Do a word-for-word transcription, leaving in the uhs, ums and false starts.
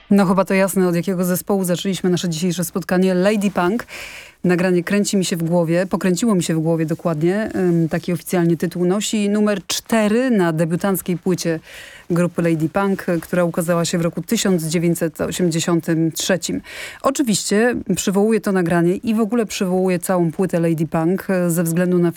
No chyba to jasne, od jakiego zespołu zaczęliśmy nasze dzisiejsze spotkanie. Lady Punk. Nagranie kręci mi się w głowie, pokręciło mi się w głowie dokładnie. Taki oficjalnie tytuł nosi. Numer cztery na debiutanckiej płycie grupy Lady Punk, która ukazała się w roku tysiąc dziewięćset osiemdziesiątym trzecim. Oczywiście przywołuję to nagranie i w ogóle przywołuję całą płytę Lady Punk ze względu na